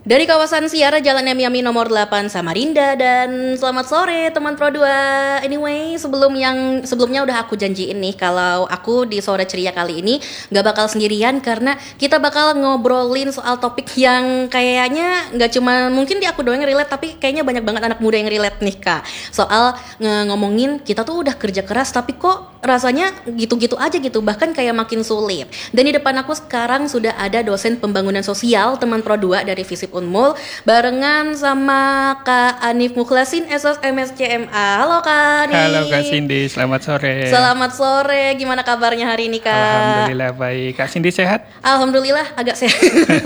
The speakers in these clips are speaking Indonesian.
Dari kawasan Siara Jalan Yami nomor 8 Samarinda, dan selamat sore teman Pro 2. Anyway, sebelumnya udah aku janjiin nih kalau aku di sore ceria kali ini gak bakal sendirian, karena kita bakal ngobrolin soal topik yang kayaknya gak cuma mungkin di aku doang yang relate, tapi kayaknya banyak banget anak muda yang relate nih Kak. Soal ngomongin kita tuh udah kerja keras tapi kok rasanya gitu-gitu aja gitu, bahkan kayak makin sulit. Dan di depan aku sekarang sudah ada dosen pembangunan sosial teman Pro 2 dari Visip Unmul barengan sama Kak Anif Mukhlasin SOS MSCMA. Halo Kak Anif. Halo Kak Cindy, selamat sore. Selamat sore, gimana kabarnya hari ini Kak? Alhamdulillah baik. Kak Cindy sehat? Alhamdulillah agak sehat.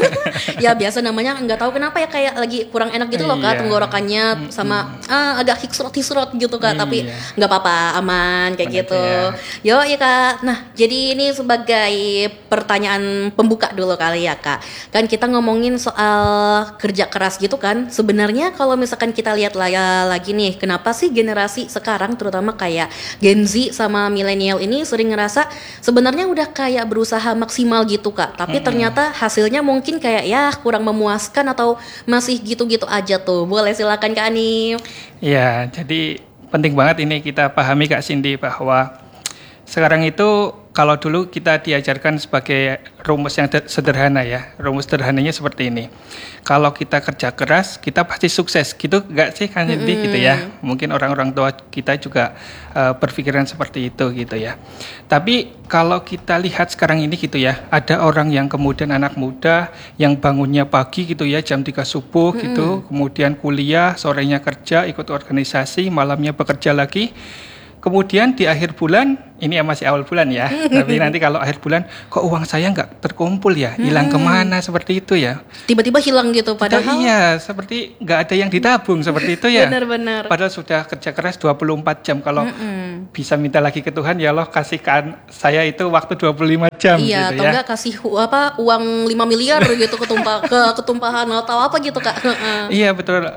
Ya biasa namanya, nggak tahu kenapa ya, kayak lagi kurang enak gitu loh Kak, tenggorokannya sama agak hisrot gitu Kak, tapi nggak apa-apa, aman kayak gitu. Yo ya Kak. Nah jadi ini sebagai pertanyaan pembuka dulu kali ya Kak. Kan kita ngomongin soal kerja keras gitu kan. Sebenarnya kalau misalkan kita lihat lagi nih, kenapa sih generasi sekarang terutama kayak Gen Z sama milenial ini sering ngerasa sebenarnya udah kayak berusaha maksimal gitu Kak, tapi ternyata hasilnya mungkin kayak ya kurang memuaskan atau masih gitu-gitu aja tuh. Boleh silakan Kak Anif. Ya, jadi penting banget ini kita pahami Kak Cindy bahwa sekarang itu kalau dulu kita diajarkan sebagai rumus yang sederhana ya. Rumus sederhananya seperti ini. Kalau kita kerja keras, kita pasti sukses. Gitu enggak sih Kak Cindy gitu ya. Mungkin orang-orang tua kita juga berpikiran seperti itu gitu ya. Tapi kalau kita lihat sekarang ini gitu ya, ada orang yang kemudian anak muda yang bangunnya pagi gitu ya, jam 3 subuh gitu, kemudian kuliah, sorenya kerja, ikut organisasi, malamnya bekerja lagi. Kemudian di akhir bulan, ini ya masih awal bulan ya, tapi nanti kalau akhir bulan, kok uang saya nggak terkumpul ya, hilang kemana, seperti itu ya. Tiba-tiba hilang gitu, padahal iya, seperti nggak ada yang ditabung, seperti itu ya. Benar-benar. Padahal sudah kerja keras 24 jam, kalau bisa minta lagi ke Tuhan, ya Allah kasihkan saya itu waktu 25 jam iya, gitu atau ya. enggak kasih uang 5 miliar gitu ketumpahan atau apa gitu Kak. Iya,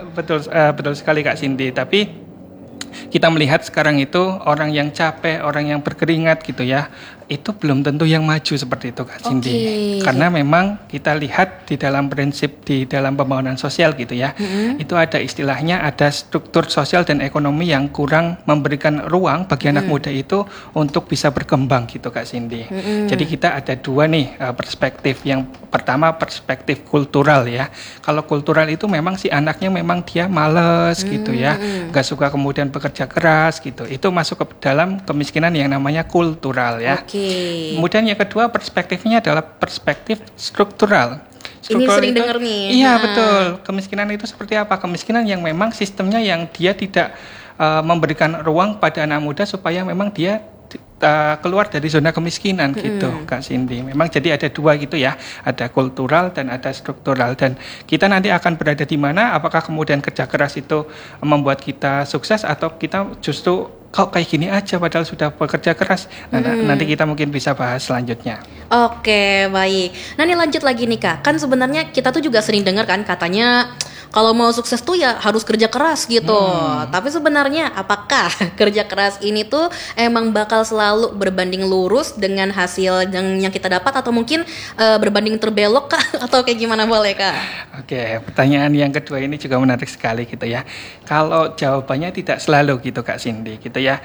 betul sekali Kak Cindy, tapi kita melihat sekarang itu orang yang capek, orang yang berkeringat gitu ya, itu belum tentu yang maju seperti itu Kak Cindy. Karena memang kita lihat di dalam prinsip di dalam pembangunan sosial gitu ya, itu ada istilahnya, ada struktur sosial dan ekonomi yang kurang memberikan ruang bagi anak muda itu untuk bisa berkembang gitu Kak Cindy. Jadi kita ada dua nih perspektif. Yang pertama perspektif kultural ya. Kalau kultural itu memang si anaknya memang dia males gitu ya, gak suka kemudian bekerja keras gitu. Itu masuk ke dalam kemiskinan yang namanya kultural ya. Kemudian yang kedua perspektifnya adalah perspektif struktural. Ini sering dengar nih. Iya betul. Kemiskinan itu seperti apa? Kemiskinan yang memang sistemnya yang dia tidak memberikan ruang pada anak muda supaya memang dia keluar dari zona kemiskinan gitu Kak Cindy. Memang jadi ada dua gitu ya, ada kultural dan ada struktural, dan kita nanti akan berada di mana, apakah kemudian kerja keras itu membuat kita sukses atau kita justru kok kayak gini aja padahal sudah bekerja keras. Nanti kita mungkin bisa bahas selanjutnya. Oke, baik. Nah ini lanjut lagi nih Kak, kan sebenarnya kita tuh juga sering dengar kan katanya kalau mau sukses tuh ya harus kerja keras gitu. Tapi sebenarnya apakah kerja keras ini tuh emang bakal selalu berbanding lurus dengan hasil yang kita dapat, atau mungkin berbanding terbelok Kak? Atau kayak gimana, boleh Kak? Oke, pertanyaan yang kedua ini juga menarik sekali gitu ya. Kalau jawabannya tidak selalu gitu Kak Cindy gitu ya.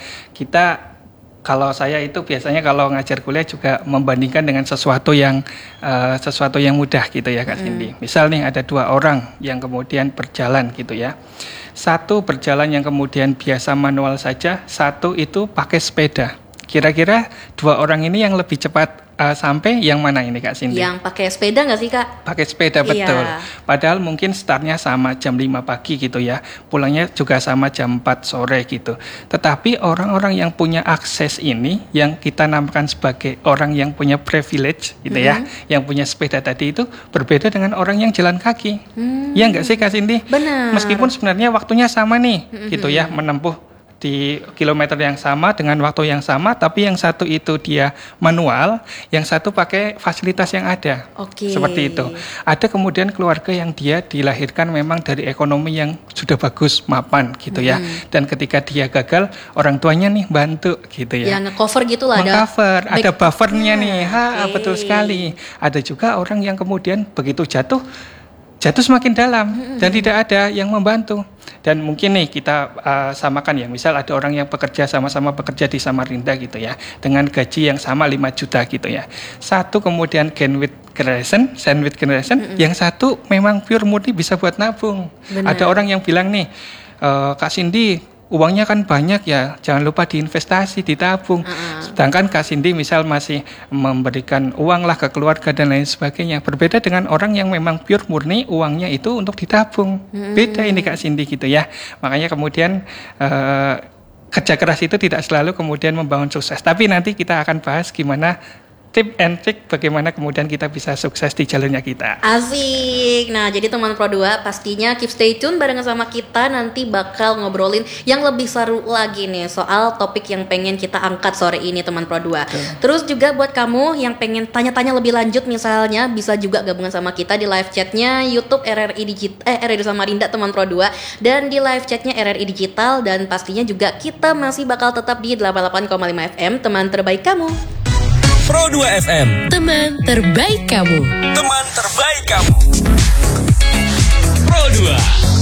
Kalau saya itu biasanya kalau ngajar kuliah juga membandingkan dengan sesuatu yang mudah gitu ya Kak Cindy. Misal nih ada dua orang yang kemudian berjalan gitu ya. Satu berjalan yang kemudian biasa manual saja, satu itu pakai sepeda. Kira-kira dua orang ini yang lebih cepat sampai yang mana ini Kak Cindy? Yang pakai sepeda nggak sih Kak? Pakai sepeda, betul. Padahal mungkin startnya sama jam 5 pagi gitu ya, pulangnya juga sama jam 4 sore gitu. Tetapi orang-orang yang punya akses ini, yang kita namakan sebagai orang yang punya privilege gitu ya, yang punya sepeda tadi itu berbeda dengan orang yang jalan kaki. Ya nggak sih Kak Cindy? Benar. Meskipun sebenarnya waktunya sama nih gitu ya, menempuh di kilometer yang sama dengan waktu yang sama, tapi yang satu itu dia manual, yang satu pakai fasilitas yang ada. Seperti itu. Ada kemudian keluarga yang dia dilahirkan memang dari ekonomi yang sudah bagus, mapan gitu ya. Dan ketika dia gagal, orang tuanya nih bantu gitu ya. Yang nge-cover gitu lah. Ada buffernya nih. Betul sekali. Ada juga orang yang kemudian begitu jatuh jatuh semakin dalam dan tidak ada yang membantu. Dan mungkin nih kita samakan ya, misal ada orang yang sama-sama bekerja di Samarinda gitu ya, dengan gaji yang sama 5 juta gitu ya. Satu kemudian sandwich generation, yang satu memang pure murni bisa buat nabung. Benar. Ada orang yang bilang nih, Kak Cindy, uangnya kan banyak ya, jangan lupa diinvestasi, ditabung. Sedangkan Kak Cindy misal masih memberikan uang lah ke keluarga dan lain sebagainya. Berbeda dengan orang yang memang pure murni uangnya itu untuk ditabung. Beda ini Kak Cindy gitu ya. Makanya kemudian kerja keras itu tidak selalu kemudian membangun sukses. Tapi nanti kita akan bahas gimana tip and trick bagaimana kemudian kita bisa sukses di jalurnya kita. Asik. Nah, jadi teman Pro 2 pastinya keep stay tune barengan sama kita, nanti bakal ngobrolin yang lebih seru lagi nih soal topik yang pengen kita angkat sore ini teman Pro 2. Terus juga buat kamu yang pengen tanya-tanya lebih lanjut misalnya, bisa juga gabungan sama kita di live chatnya YouTube RRI Samarinda teman Pro 2, dan di live chatnya RRI Digital, dan pastinya juga kita masih bakal tetap di 88,5 FM teman terbaik kamu. Pro 2 FM, teman terbaik kamu. Teman terbaik kamu. Pro 2.